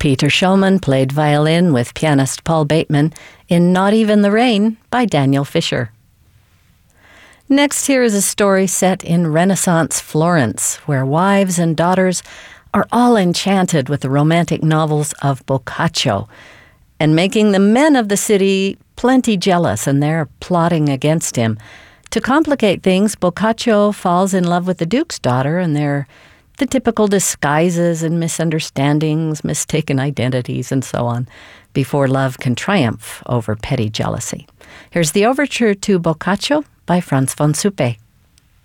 Peter Shulman played violin with pianist Paul Bateman in Not Even the Rain by Daniel Fisher. Next, here is a story set in Renaissance Florence, where wives and daughters are all enchanted with the romantic novels of Boccaccio, and making the men of the city plenty jealous, and they're plotting against him. To complicate things, Boccaccio falls in love with the Duke's daughter, and they're the typical disguises and misunderstandings, mistaken identities, and so on, before love can triumph over petty jealousy. Here's the overture to Boccaccio by Franz von Suppe.